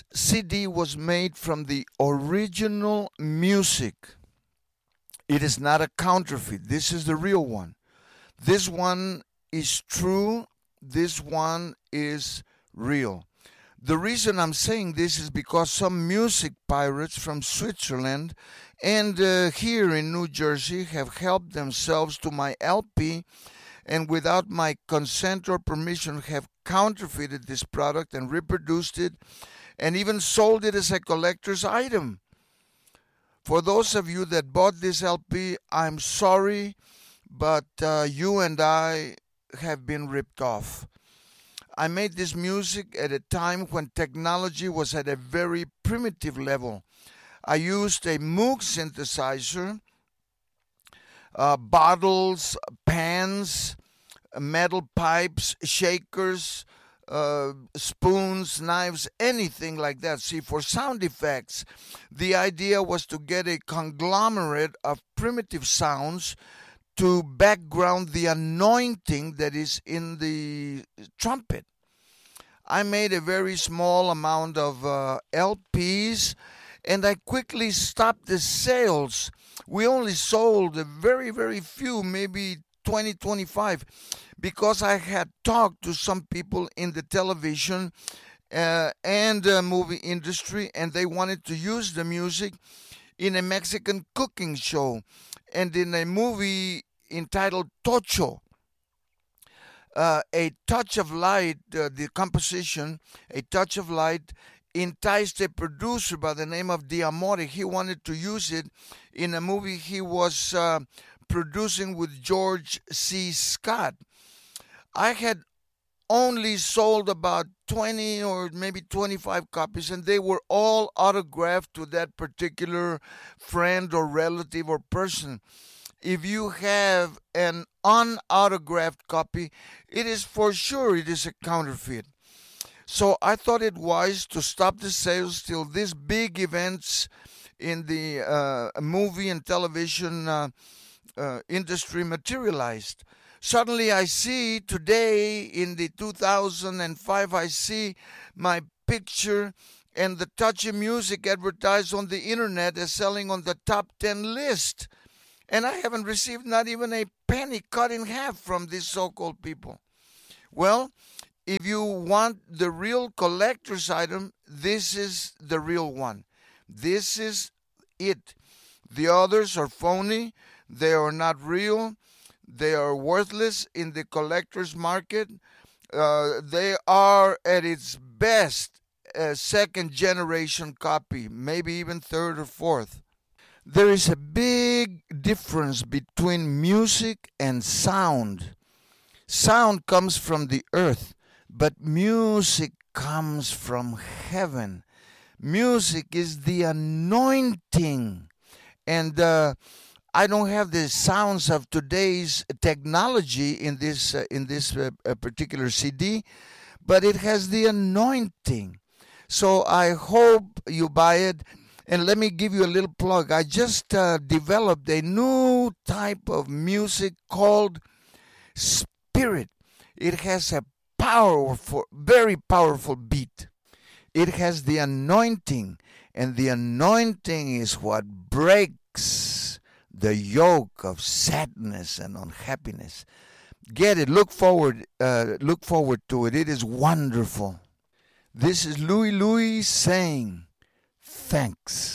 CD was made from the original music. It is not a counterfeit. This is the real one. This one is true. This one is real. The reason I'm saying this is because some music pirates from Switzerland and here in New Jersey have helped themselves to my LP and without my consent or permission have counterfeited this product and reproduced it and even sold it as a collector's item. For those of you that bought this LP, I'm sorry, but you and I have been ripped off. I made this music at a time when technology was at a very primitive level. I used a Moog synthesizer, bottles, pans, metal pipes, shakers, spoons, knives, anything like that. See, for sound effects, the idea was to get a conglomerate of primitive sounds to background the anointing that is in the trumpet. I made a very small amount of LPs and I quickly stopped the sales. We only sold a very, very few, maybe 20, 25, because I had talked to some people in the television and movie industry, and they wanted to use the music in a Mexican cooking show and in a movie entitled Tocho. A Touch of Light, the composition, A Touch of Light, enticed a producer by the name of D'Amore. He wanted to use it in a movie he was producing with George C. Scott. I had only sold about 20 or maybe 25 copies, and they were all autographed to that particular friend or relative or person. If you have an unautographed copy, it is for sure it is a counterfeit. So I thought it wise to stop the sales till these big events in the movie and television industry materialized. Suddenly I see today in the 2005, I see my picture and the touchy music advertised on the internet as selling on the top 10 list. And I haven't received not even a penny cut in half from these so-called people. Well, if you want the real collector's item, this is the real one. This is it. The others are phony. They are not real. They are worthless in the collector's market. They are at its best a second generation copy, maybe even third or fourth. There is a big difference between music and sound. Sound comes from the earth, but music comes from heaven. Music is the anointing. And I don't have the sounds of today's technology in this particular CD, but it has the anointing. So I hope you buy it. And let me give you a little plug. I just developed a new type of music called spirit. It has a powerful, very powerful beat. It has the anointing, and the anointing is what breaks the yoke of sadness and unhappiness. Get it. Look forward to it. It is wonderful. This is Louie Louie saying thanks.